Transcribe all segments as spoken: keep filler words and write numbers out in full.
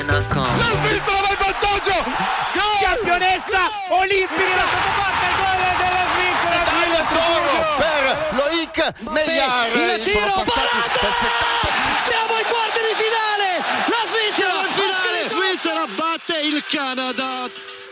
La Svizzera va in vantaggio! Gol! Campionessa olimpica da sottoporta, il gol della Svizzera. Per Loic Meillard. Il tiro, parata! Siamo ai quarti di finale! La Svizzera! La Svizzera batte il Canada.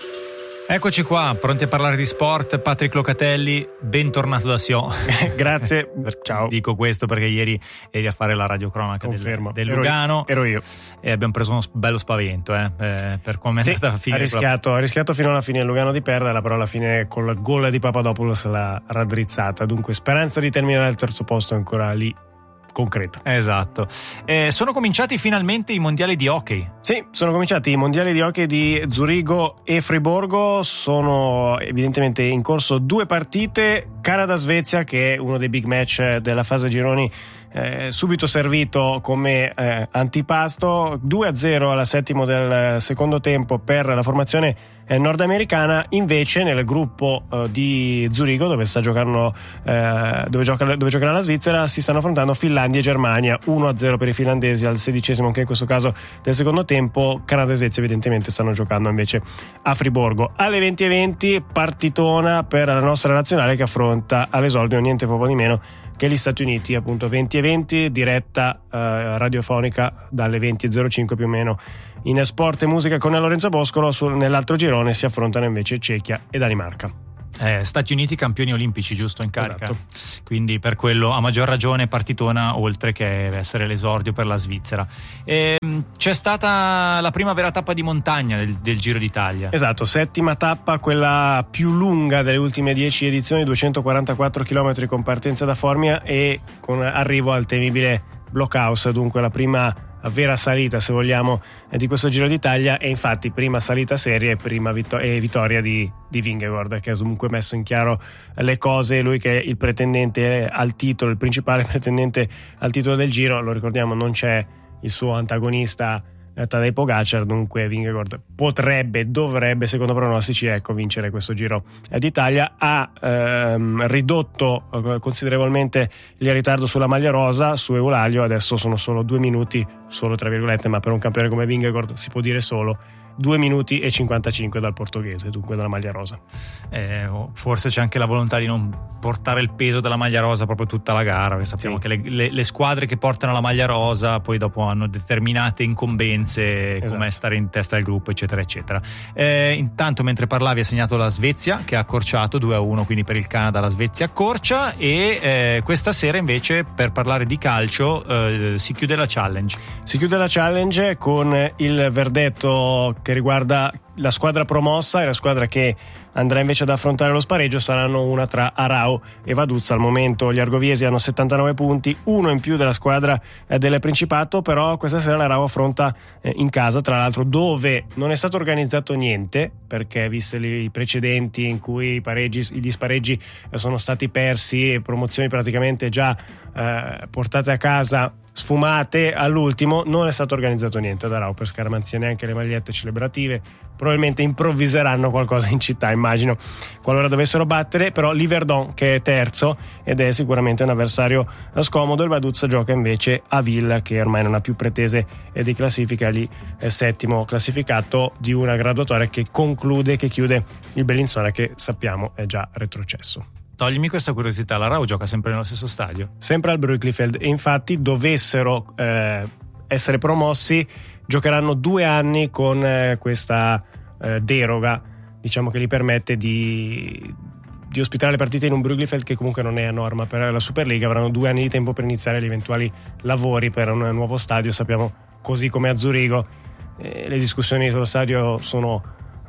Eccoci qua, pronti a parlare di sport. Patrick Locatelli, bentornato da Sion. Grazie, ciao. Dico questo perché ieri eri a fare la radiocronaca del, del Lugano. Ero io. E abbiamo preso uno bello spavento eh, eh, per come è sì, andata a finire. Ha rischiato, ha rischiato fino alla fine il Lugano di perderla, però alla fine con la gol di Papadopoulos l'ha raddrizzata. Dunque speranza di terminare al terzo posto ancora lì concreta. Esatto. Eh, sono cominciati finalmente i mondiali di hockey. Sì, sono cominciati i mondiali di hockey di Zurigo e Friburgo. Sono evidentemente in corso due partite. Canada-Svezia, che è uno dei big match della fase gironi, eh, subito servito come eh, antipasto. Due a zero alla settimo del secondo tempo per la formazione eh, nordamericana. Invece nel gruppo eh, di Zurigo, dove sta giocando eh, dove, gioca, dove giocherà la Svizzera, si stanno affrontando Finlandia e Germania. Uno a zero per i finlandesi al sedicesimo, anche in questo caso del secondo tempo. Canada e Svezia evidentemente stanno giocando invece a Friburgo. Alle venti e venti partitona per la nostra nazionale, che affronta all'esordio niente poco di meno che gli Stati Uniti, appunto venti e venti, diretta eh, radiofonica dalle venti e zero cinque più o meno in Sport e Musica con Lorenzo Boscolo. Su, nell'altro girone si affrontano invece Cechia e Danimarca. Eh, Stati Uniti campioni olimpici, giusto, in carica. Esatto. Quindi per quello a maggior ragione partitona, oltre che essere l'esordio per la Svizzera. E, c'è stata la prima vera tappa di montagna del, del Giro d'Italia. Esatto, settima tappa, quella più lunga delle ultime dieci edizioni, duecentoquarantaquattro chilometri con partenza da Formia e con arrivo al temibile Blockhaus. Dunque la prima vera salita, se vogliamo, di questo Giro d'Italia, e infatti prima salita seria e prima vittor- e vittoria di, di Vingegaard, che ha comunque messo in chiaro le cose. Lui che è il pretendente al titolo, il principale pretendente al titolo del Giro, lo ricordiamo, non c'è il suo antagonista Tadej Pogacar, dunque Vingegaard potrebbe, dovrebbe, secondo pronostici, ecco, vincere questo Giro d'Italia. Ha ehm, ridotto eh, considerevolmente il ritardo sulla maglia rosa, su Eulaglio. Adesso sono solo due minuti, solo tra virgolette, ma per un campione come Vingegaard si può dire solo due minuti e cinquantacinque dal portoghese, dunque dalla maglia rosa. Eh, forse c'è anche la volontà di non portare il peso della maglia rosa proprio tutta la gara, perché sappiamo sì. che le, le, le squadre che portano la maglia rosa poi dopo hanno determinate incombenze, esatto. come stare in testa al gruppo, eccetera eccetera. Eh, intanto mentre parlavi ha segnato la Svezia, che ha accorciato due a uno, quindi per il Canada la Svezia accorcia. E eh, questa sera invece, per parlare di calcio, eh, si chiude la Challenge. Si chiude la Challenge con il verdetto che riguarda la squadra promossa e la squadra che andrà invece ad affrontare lo spareggio. Saranno una tra Arau e Vaduz. Al momento gli argoviesi hanno settantanove punti, uno in più della squadra eh, del Principato, però questa sera l'Arau affronta eh, in casa, tra l'altro, dove non è stato organizzato niente, perché viste i precedenti in cui i pareggi, gli spareggi eh, sono stati persi e promozioni praticamente già eh, portate a casa, sfumate all'ultimo, non è stato organizzato niente ad Arau per scaramanzia, neanche le magliette celebrative. Probabilmente improvviseranno qualcosa in città, immagino, qualora dovessero battere però l'Yverdon, che è terzo ed è sicuramente un avversario scomodo. Il Vaduz gioca invece a Ville, che ormai non ha più pretese di classifica, lì è settimo classificato di una graduatoria che conclude, che chiude il Bellinzona, che sappiamo è già retrocesso. Toglimi questa curiosità, la Rau gioca sempre nello stesso stadio? Sempre al Brücklifeld, e infatti dovessero eh, essere promossi giocheranno due anni con eh, questa eh, deroga, diciamo, che gli permette di, di ospitare le partite in un Brücklifeld che comunque non è a norma per la Superliga. Avranno due anni di tempo per iniziare gli eventuali lavori per un nuovo stadio. Sappiamo, così come a Zurigo, eh, le discussioni sullo stadio sono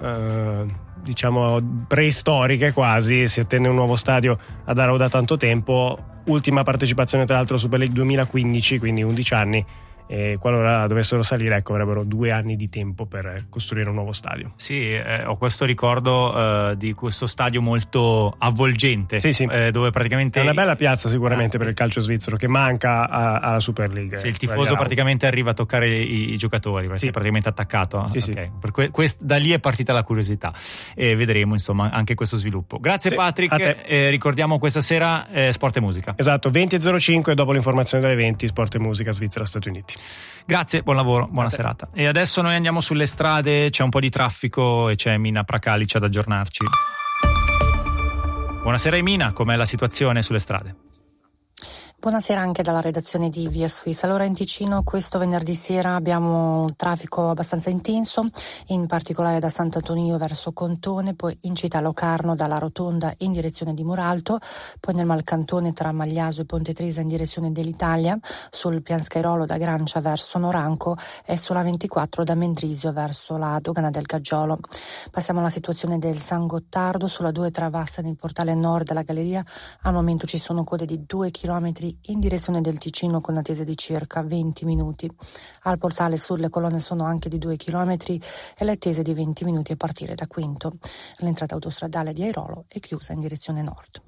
eh, diciamo preistoriche quasi. Si attende un nuovo stadio ad Arau da tanto tempo. Ultima partecipazione tra l'altro Super League duemilaquindici, quindi undici anni. E qualora dovessero salire, ecco, avrebbero due anni di tempo per costruire un nuovo stadio. Sì, eh, ho questo ricordo eh, di questo stadio molto avvolgente, sì, sì. Eh, dove praticamente è una bella piazza sicuramente ah, per il calcio svizzero, che manca a, alla Super League. Sì, il tifoso praticamente arriva a toccare i, i giocatori, perché sì. è praticamente attaccato. Sì, okay. sì. Per que- quest- da lì è partita la curiosità e vedremo insomma anche questo sviluppo. Grazie, sì, Patrick. Eh, ricordiamo questa sera eh, Sport e Musica. Esatto, venti e zero cinque dopo l'informazione delle venti, Sport e Musica Svizzera Stati Uniti. Grazie, buon lavoro, buona serata. E adesso noi andiamo sulle strade, c'è un po' di traffico e c'è Mina Pracalic ad aggiornarci. Buonasera Mina, com'è la situazione sulle strade? Buonasera anche dalla redazione di Via Swiss. Allora in Ticino questo venerdì sera abbiamo un traffico abbastanza intenso, in particolare da Sant'Antonio verso Contone, poi in città Locarno dalla Rotonda in direzione di Muralto, poi nel Malcantone tra Magliaso e Ponte Tresa in direzione dell'Italia, sul Pianscairolo da Grancia verso Noranco e sulla ventiquattro da Mendrisio verso la dogana del Gaggiolo. Passiamo alla situazione del San Gottardo, sulla due Travassa nel portale nord della galleria, al momento ci sono code di due chilometri in direzione del Ticino con attesa di circa venti minuti. Al portale sud le colonne sono anche di due chilometri e le attese di venti minuti a partire da Quinto. L'entrata autostradale di Airolo è chiusa in direzione nord.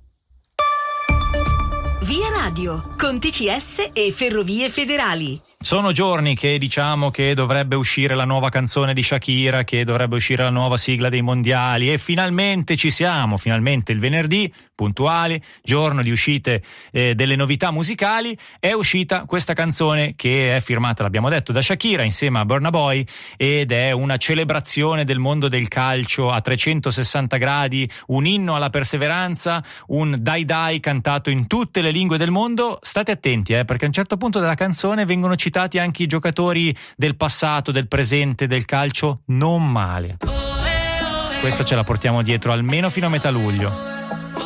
Via Radio, con T C S e Ferrovie Federali. Sono giorni che diciamo che dovrebbe uscire la nuova canzone di Shakira, che dovrebbe uscire la nuova sigla dei mondiali, e finalmente ci siamo, finalmente il venerdì, puntuali, giorno di uscite eh, delle novità musicali, è uscita questa canzone che è firmata, l'abbiamo detto, da Shakira insieme a Burna Boy, ed è una celebrazione del mondo del calcio a trecentosessanta gradi, un inno alla perseveranza, un dai dai cantato in tutte le lingue del mondo. State attenti eh, perché a un certo punto della canzone vengono citati anche i giocatori del passato, del presente, del calcio, non male. Questa ce la portiamo dietro almeno fino a metà luglio.